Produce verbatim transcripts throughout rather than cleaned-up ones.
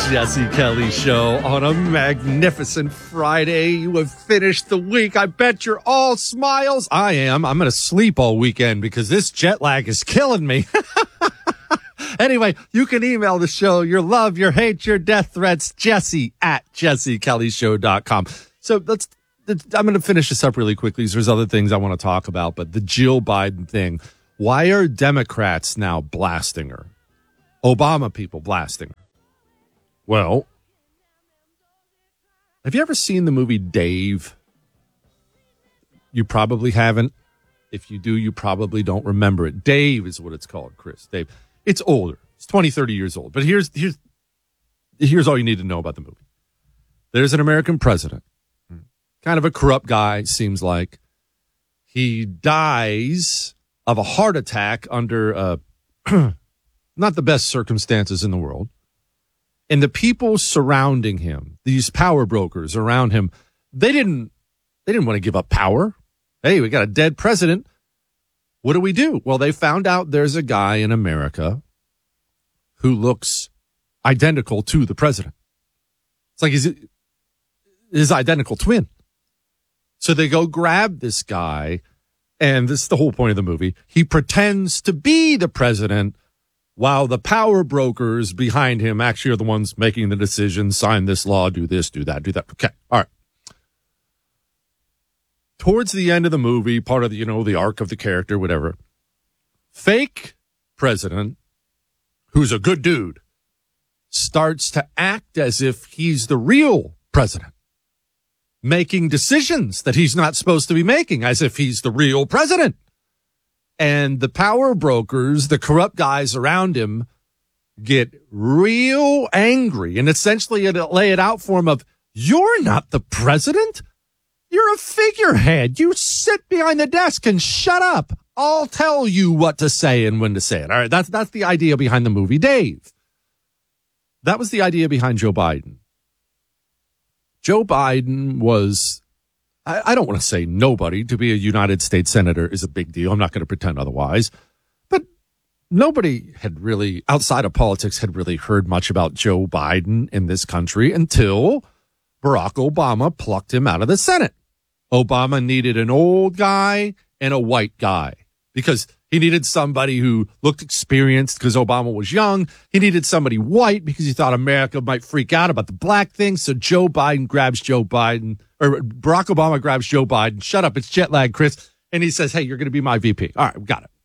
Jesse Kelly Show on a magnificent Friday. You have finished the week. I bet you're all smiles. I am. I'm going to sleep all weekend because this jet lag is killing me. Anyway, you can email the show your love, your hate, your death threats, Jesse at jesse kelly show dot com. So let's, I'm going to finish this up really quickly. There's other things I want to talk about, but the Jill Biden thing. Why are Democrats now blasting her? Obama people blasting her. Well, have you ever seen the movie Dave? You probably haven't. If you do, you probably don't remember it. Dave is what it's called, Chris. Dave. It's older. It's twenty, thirty years old. But here's here's here's all you need to know about the movie. There's an American president, kind of a corrupt guy, seems like. He dies of a heart attack under uh, not the best circumstances in the world. And the people surrounding him, these power brokers around him, they didn't they didn't want to give up power. Hey, we got a dead president. What do we do? Well, they found out there's a guy in America who looks identical to the president. It's like he's his identical twin. So they go grab this guy, and this is the whole point of the movie. He pretends to be the president while the power brokers behind him actually are the ones making the decisions, sign this law, do this, do that, do that. Okay, all right. Towards the end of the movie, part of the, you know, the arc of the character, whatever, fake president, who's a good dude, starts to act as if he's the real president, making decisions that he's not supposed to be making, as if he's the real president. And the power brokers, the corrupt guys around him, get real angry and essentially lay it out for him of, you're not the president. You're a figurehead. You sit behind the desk and shut up. I'll tell you what to say and when to say it. All right, that's that's the idea behind the movie Dave. That was the idea behind Joe Biden. Joe Biden was, I, I don't want to say nobody. To be a United States senator is a big deal. I'm not going to pretend otherwise. But nobody had really, outside of politics, had really heard much about Joe Biden in this country until Barack Obama plucked him out of the Senate. Obama needed an old guy and a white guy because he needed somebody who looked experienced because Obama was young. He needed somebody white because he thought America might freak out about the black thing. So Joe Biden grabs Joe Biden, or Barack Obama grabs Joe Biden. Shut up. It's jet lag, Chris. And he says, hey, you're going to be my V P. All right, we got it.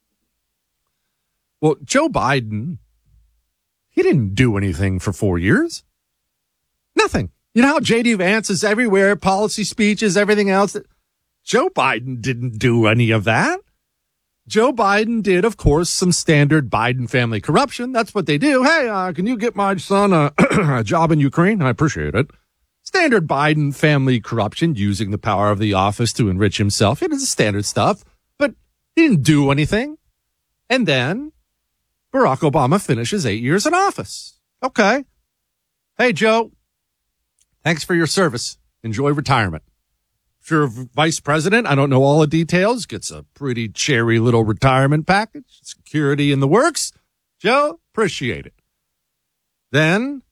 Well, Joe Biden, he didn't do anything for four years. Nothing. You know how J D Vance is everywhere, policy speeches, everything else? Joe Biden didn't do any of that. Joe Biden did, of course, some standard Biden family corruption. That's what they do. Hey, uh, can you get my son a, a job in Ukraine? I appreciate it. Standard Biden family corruption, using the power of the office to enrich himself. It is standard stuff, but he didn't do anything. And then Barack Obama finishes eight years in office. Okay. Hey, Joe. Thanks for your service. Enjoy retirement. If you're vice president, I don't know all the details, gets a pretty cherry little retirement package, security in the works. Joe, appreciate it. Then,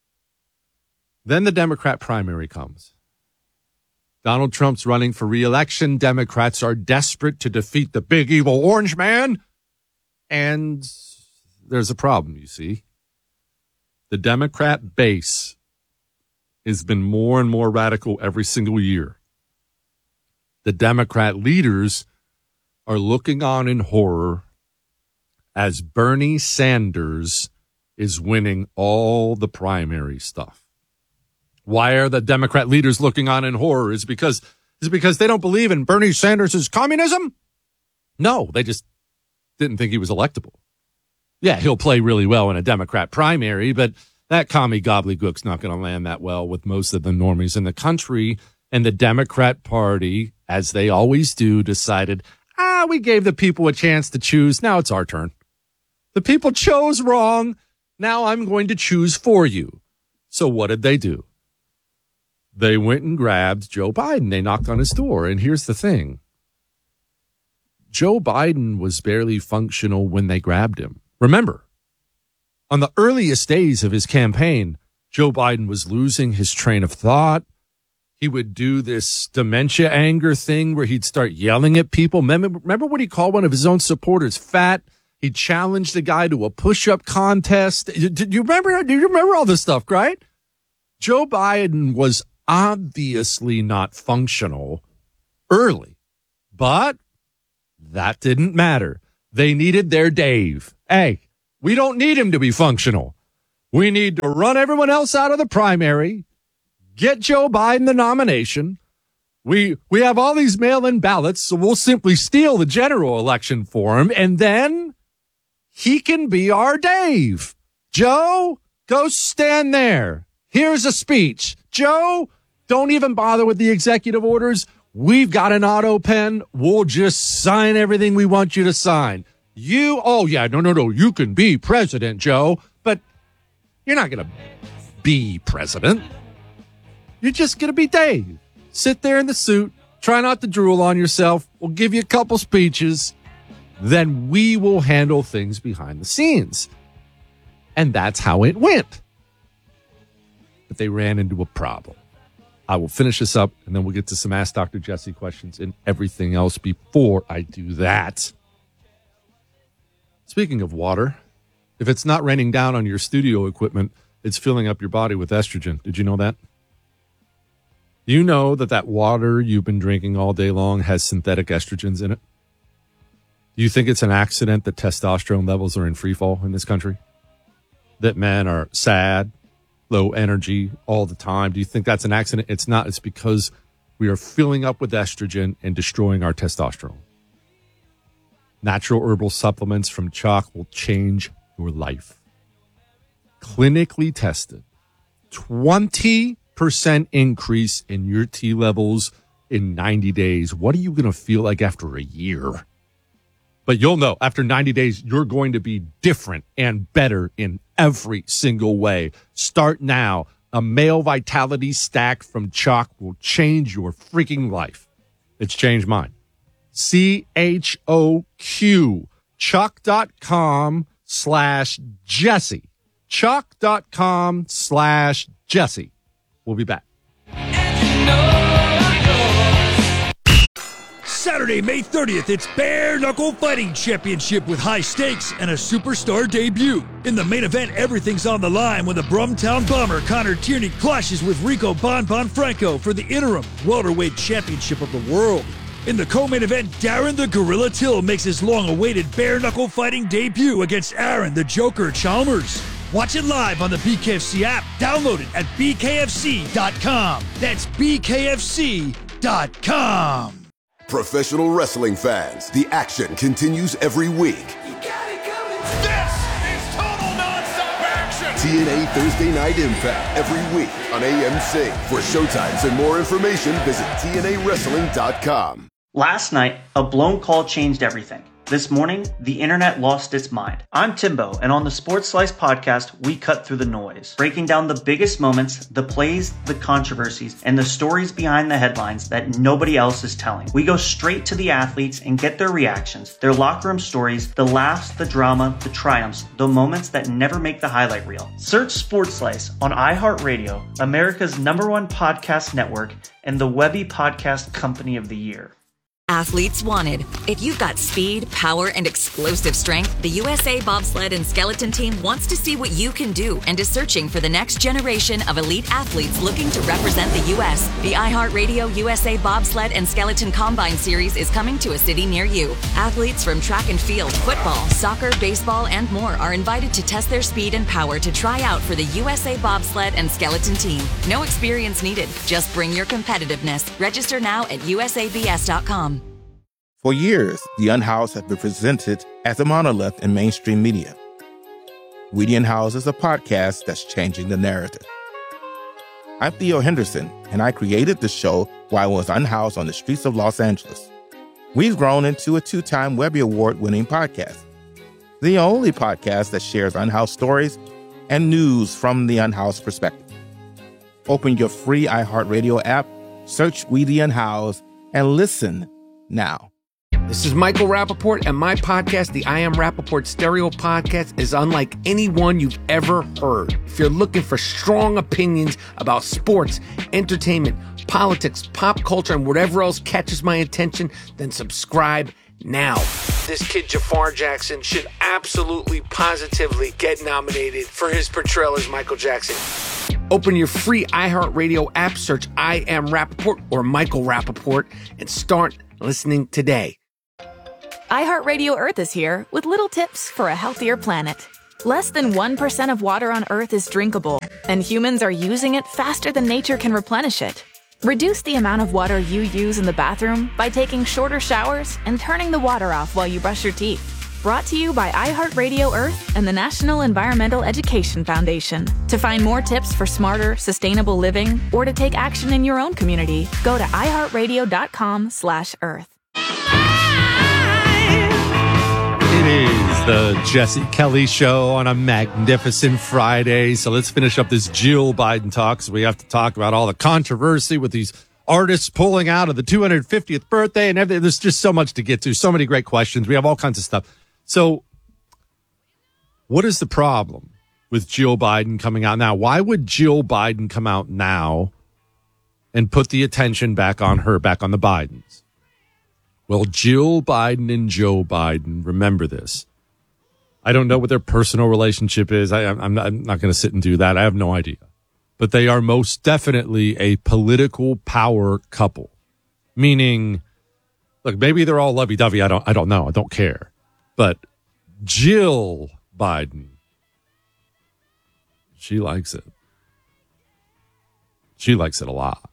then the Democrat primary comes. Donald Trump's running for re-election. Democrats are desperate to defeat the big evil orange man. And there's a problem, you see. The Democrat base has been more and more radical every single year. The Democrat leaders are looking on in horror as Bernie Sanders is winning all the primary stuff. Why are the Democrat leaders looking on in horror? Is because is it because they don't believe in Bernie Sanders' communism? No, they just didn't think he was electable. Yeah, he'll play really well in a Democrat primary, but that commie gobbledygook's not going to land that well with most of the normies in the country. And the Democrat Party, as they always do, decided, ah, we gave the people a chance to choose. Now it's our turn. The people chose wrong. Now I'm going to choose for you. So what did they do? They went and grabbed Joe Biden. They knocked on his door. And here's the thing. Joe Biden was barely functional when they grabbed him. Remember, on the earliest days of his campaign, Joe Biden was losing his train of thought. He would do this dementia anger thing where he'd start yelling at people. Remember, remember when he called one of his own supporters fat? He challenged the guy to a push-up contest. Did you remember? Do you remember all this stuff, right? Joe Biden was obviously not functional early, but that didn't matter. They needed their Dave. Hey, we don't need him to be functional. We need to run everyone else out of the primary, get Joe Biden the nomination. We we have all these mail-in ballots, so we'll simply steal the general election for him, and then he can be our Dave. Joe, go stand there. Here's a speech. Joe, don't even bother with the executive orders. We've got an auto pen. We'll just sign everything we want you to sign. You, oh yeah, no, no, no, you can be president, Joe, but you're not going to be president. You're just going to be Dave. Sit there in the suit. Try not to drool on yourself. We'll give you a couple speeches. Then we will handle things behind the scenes. And that's how it went. But they ran into a problem. I will finish this up, and then we'll get to some Ask Doctor Jesse questions and everything else before I do that. Speaking of water, if it's not raining down on your studio equipment, it's filling up your body with estrogen. Did you know that? You know that that water you've been drinking all day long has synthetic estrogens in it? Do you think it's an accident that testosterone levels are in free fall in this country? That men are sad, low energy all the time? Do you think that's an accident? It's not. It's because we are filling up with estrogen and destroying our testosterone. Natural herbal supplements from Choq will change your life. Clinically tested. twenty percent increase in your T levels in ninety days. What are you going to feel like after a year? But you'll know after ninety days, you're going to be different and better in every single way. Start now. A male vitality stack from Choq will change your freaking life. It's changed mine. C H O Q. Choq.com slash Jesse. Choq.com slash Jesse. We'll be back. Saturday, May thirtieth, it's Bare Knuckle Fighting Championship with high stakes and a superstar debut. In the main event, everything's on the line when the Brumtown Bomber Connor Tierney clashes with Rico Bon Bon Franco for the interim welterweight championship of the world. In the co-main event, Darren the Gorilla Till makes his long-awaited Bare Knuckle Fighting debut against Aaron the Joker Chalmers. Watch it live on the B K F C app. Download it at B K F C dot com. That's B K F C dot com. Professional wrestling fans, the action continues every week. You got it coming. This is total nonstop action. T N A Thursday Night Impact every week on A M C. For showtimes and more information, visit T N A wrestling dot com. Last night, a blown call changed everything. This morning, the internet lost its mind. I'm Timbo, and on the Sports Slice podcast, we cut through the noise, breaking down the biggest moments, the plays, the controversies, and the stories behind the headlines that nobody else is telling. We go straight to the athletes and get their reactions, their locker room stories, the laughs, the drama, the triumphs, the moments that never make the highlight reel. Search Sports Slice on iHeartRadio, America's number one podcast network, and the Webby Podcast Company of the Year. Athletes wanted. If you've got speed, power, and explosive strength, the U S A Bobsled and Skeleton Team wants to see what you can do and is searching for the next generation of elite athletes looking to represent the U S. The iHeartRadio U S A Bobsled and Skeleton Combine Series is coming to a city near you. Athletes from track and field, football, soccer, baseball, and more are invited to test their speed and power to try out for the U S A Bobsled and Skeleton Team. No experience needed. Just bring your competitiveness. Register now at U S A B S dot com. For years, The Unhoused have been presented as a monolith in mainstream media. We The Unhoused is a podcast that's changing the narrative. I'm Theo Henderson, and I created the show while I was unhoused on the streets of Los Angeles. We've grown into a two-time Webby Award-winning podcast, the only podcast that shares unhoused stories and news from the unhoused perspective. Open your free iHeartRadio app, search We The Unhoused, and listen now. This is Michael Rappaport, and my podcast, the I Am Rappaport Stereo Podcast, is unlike any one you've ever heard. If you're looking for strong opinions about sports, entertainment, politics, pop culture, and whatever else catches my attention, then subscribe now. This kid Jafar Jackson should absolutely, positively get nominated for his portrayal as Michael Jackson. Open your free iHeartRadio app, search I Am Rappaport or Michael Rappaport, and start listening today. iHeartRadio Earth is here with little tips for a healthier planet. Less than one percent of water on Earth is drinkable, and humans are using it faster than nature can replenish it. Reduce the amount of water you use in the bathroom by taking shorter showers and turning the water off while you brush your teeth. Brought to you by iHeartRadio Earth and the National Environmental Education Foundation. To find more tips for smarter, sustainable living, or to take action in your own community, go to iHeartRadio.com slash Earth. It is the Jesse Kelly Show on a magnificent Friday. So let's finish up this Jill Biden talk, because we have to talk about all the controversy with these artists pulling out of the two hundred fiftieth birthday and everything. There's just so much to get to. So many great questions. We have all kinds of stuff. So what is the problem with Jill Biden coming out now? Why would Jill Biden come out now and put the attention back on her, back on the Bidens? Well, Jill Biden and Joe Biden, remember this. I don't know what their personal relationship is. I, I'm not, I'm not going to sit and do that. I have no idea. But they are most definitely a political power couple. Meaning, look, maybe they're all lovey-dovey. I don't, I don't know. I don't care. But Jill Biden, she likes it. She likes it a lot.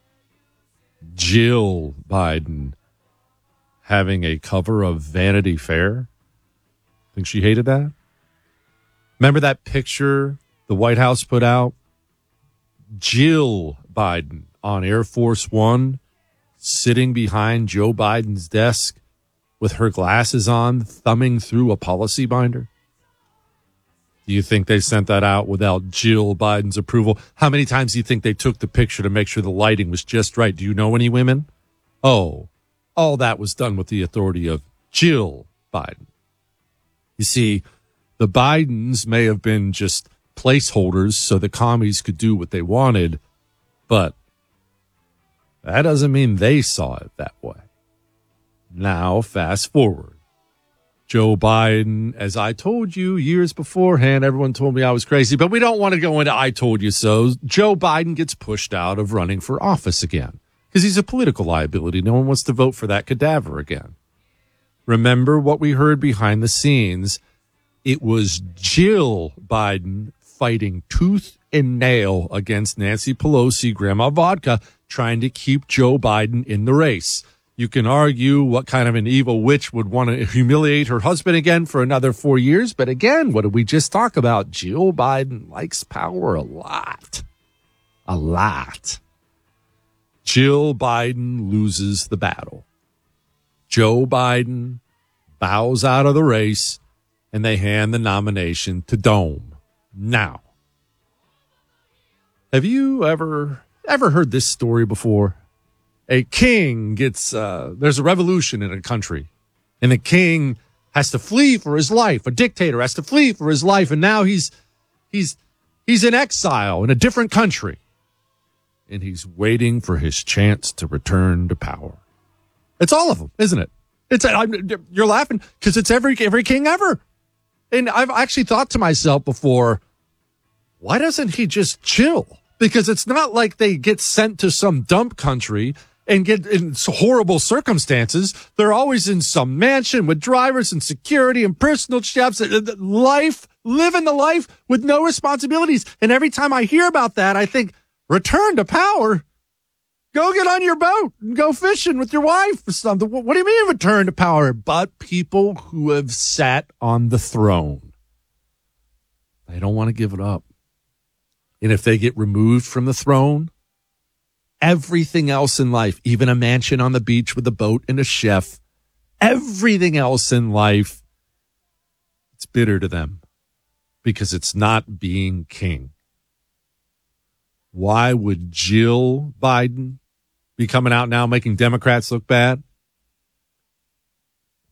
Jill Biden having a cover of Vanity Fair. Think she hated that? Remember that picture the White House put out? Jill Biden on Air Force One, sitting behind Joe Biden's desk with her glasses on, thumbing through a policy binder. Do you think they sent that out without Jill Biden's approval? How many times do you think they took the picture to make sure the lighting was just right? Do you know any women? Oh, all that was done with the authority of Jill Biden. You see, the Bidens may have been just placeholders so the commies could do what they wanted, but that doesn't mean they saw it that way. Now, fast forward. Joe Biden, as I told you years beforehand, everyone told me I was crazy, but we don't want to go into I told you so. Joe Biden gets pushed out of running for office again because he's a political liability. No one wants to vote for that cadaver again. Remember what we heard behind the scenes. It was Jill Biden fighting tooth and nail against Nancy Pelosi, Grandma Vodka, trying to keep Joe Biden in the race. You can argue what kind of an evil witch would want to humiliate her husband again for another four years. But again, what did we just talk about? Jill Biden likes power a lot. A lot. Jill Biden loses the battle. Joe Biden bows out of the race, and they hand the nomination to Dome. Now, have you ever ever heard this story before? A king gets, uh, there's a revolution in a country, and the king has to flee for his life. A dictator has to flee for his life, and now he's he's he's in exile in a different country, and he's waiting for his chance to return to power. It's all of them, isn't it? It's I'm, you're laughing because it's every every king ever. And I've actually thought to myself before, why doesn't he just chill? Because it's not like they get sent to some dump country and get in horrible circumstances. They're always in some mansion with drivers and security and personal chefs. Life, living the life with no responsibilities. And every time I hear about that, I think, return to power? Go get on your boat and go fishing with your wife or something. What do you mean return to power? But people who have sat on the throne, they don't want to give it up. And if they get removed from the throne, everything else in life, even a mansion on the beach with a boat and a chef, everything else in life, it's bitter to them because it's not being king. Why would Jill Biden be coming out now making Democrats look bad?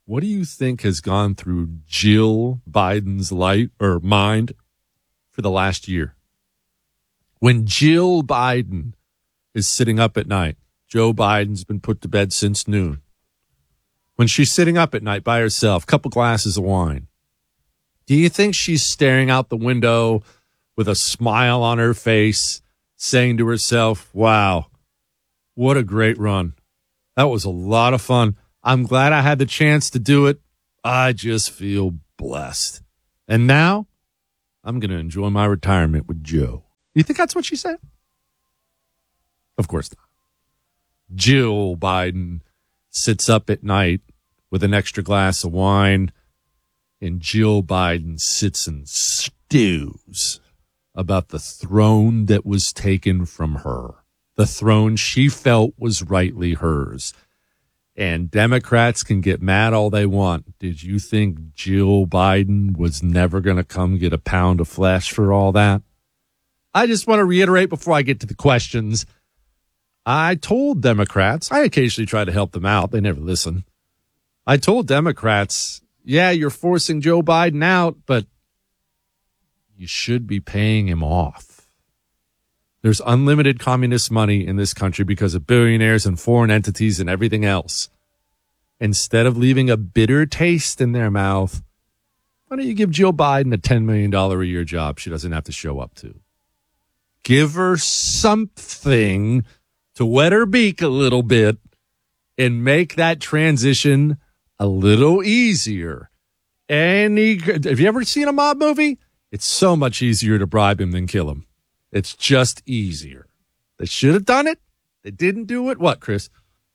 What do you think has gone through Jill Biden's life or mind for the last year? When Jill Biden is sitting up at night, Joe Biden's been put to bed since noon. When she's sitting up at night by herself, couple glasses of wine, do you think she's staring out the window with a smile on her face, saying to herself, wow, what a great run. That was a lot of fun. I'm glad I had the chance to do it. I just feel blessed. And now I'm going to enjoy my retirement with Joe. You think that's what she said? Of course not. Jill Biden sits up at night with an extra glass of wine, and Jill Biden sits and stews about the throne that was taken from her, the throne she felt was rightly hers. And Democrats can get mad all they want. Did you think Jill Biden was never going to come get a pound of flesh for all that? I just want to reiterate before I get to the questions. I told Democrats, I occasionally try to help them out. They never listen. I told Democrats, yeah, you're forcing Joe Biden out, but you should be paying him off. There's unlimited communist money in this country because of billionaires and foreign entities and everything else. Instead of leaving a bitter taste in their mouth, why don't you give Jill Biden a ten million dollars a year job she doesn't have to show up to? Give her something to wet her beak a little bit and make that transition a little easier. Any, have you ever seen a mob movie? It's so much easier to bribe him than kill him. It's just easier. They should have done it. They didn't do it. What, Chris?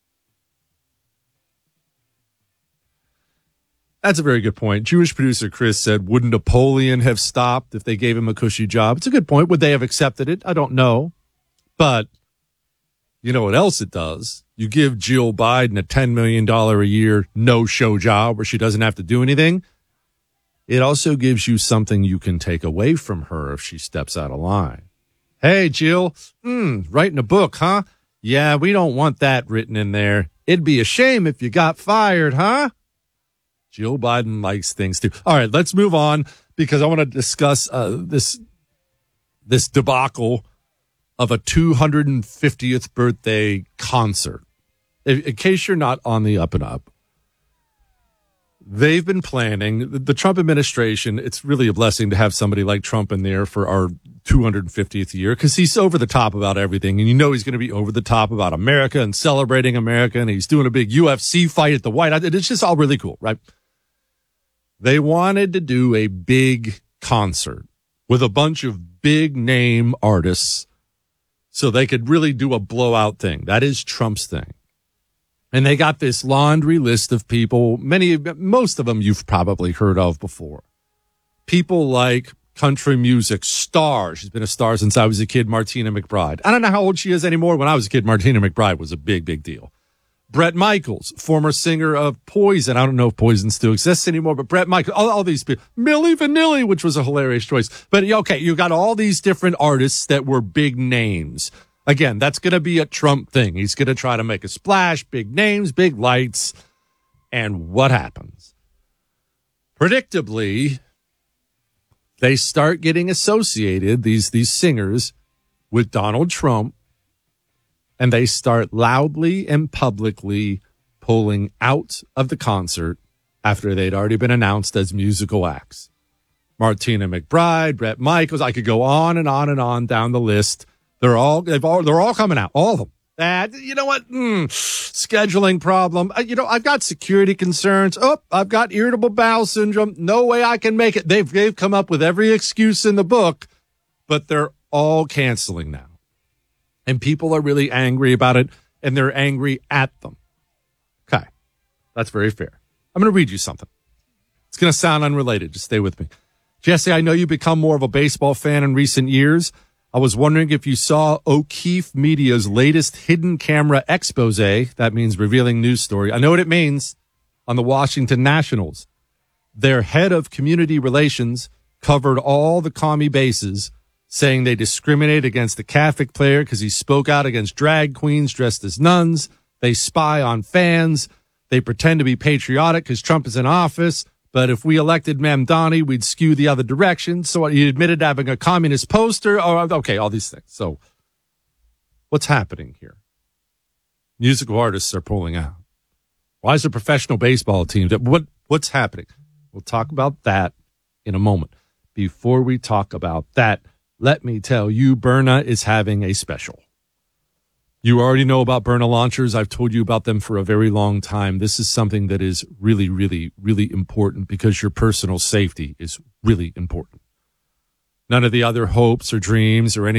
That's a very good point. Jewish producer Chris said, would Napoleon have stopped if they gave him a cushy job? It's a good point. Would they have accepted it? I don't know. But you know what else it does? You give Jill Biden a ten million dollars a year no-show job where she doesn't have to do anything. It also gives you something you can take away from her if she steps out of line. Hey, Jill, mm, writing a book, huh? Yeah, we don't want that written in there. It'd be a shame if you got fired, huh? Jill Biden likes things too. All right, let's move on because I want to discuss uh, this this debacle of a two hundred fiftieth birthday concert. In, in case you're not on the up and up, they've been planning, the, the Trump administration, it's really a blessing to have somebody like Trump in there for our two hundred fiftieth year because he's over the top about everything. And you know he's going to be over the top about America and celebrating America. And he's doing a big U F C fight at the White House. It's just all really cool, right? They wanted to do a big concert with a bunch of big name artists so they could really do a blowout thing. That is Trump's thing. And they got this laundry list of people, many, most of them you've probably heard of before. People like country music star. She's been a star since I was a kid, Martina McBride. I don't know how old she is anymore. When I was a kid, Martina McBride was a big, big deal. Bret Michaels, former singer of Poison. I don't know if Poison still exists anymore, but Bret Michaels, all, all these people. Milli Vanilli, which was a hilarious choice. But okay, you got all these different artists that were big names. Again, that's going to be a Trump thing. He's going to try to make a splash, big names, big lights. And what happens? Predictably, they start getting associated, these, these singers, with Donald Trump. And they start loudly and publicly pulling out of the concert after they'd already been announced as musical acts. Martina McBride, Bret Michaels, I could go on and on and on down the list. They're all, they've all, they're all coming out, all of them. And you know what? Mm, scheduling problem. Uh, you know, I've got security concerns. Oh, I've got irritable bowel syndrome. No way I can make it. They've, they've come up with every excuse in the book, but they're all canceling now. And people are really angry about it, and they're angry at them. Okay, that's very fair. I'm going to read you something. It's going to sound unrelated. Just stay with me. Jesse, I know you've become more of a baseball fan in recent years. I was wondering if you saw O'Keefe Media's latest hidden camera expose. That means revealing news story. I know what it means on the Washington Nationals. Their head of community relations covered all the commie bases, saying they discriminate against the Catholic player because he spoke out against drag queens dressed as nuns. They spy on fans. They pretend to be patriotic because Trump is in office, but if we elected Mamdani, we'd skew the other direction. So he admitted to having a communist poster. Oh, okay, all these things. So what's happening here? Musical artists are pulling out. Why is a professional baseball team? What What's happening? We'll talk about that in a moment. Before we talk about that, let me tell you, Byrna is having a special. You already know about Byrna launchers. I've told you about them for a very long time. This is something that is really, really, really important because your personal safety is really important. None of the other hopes or dreams or any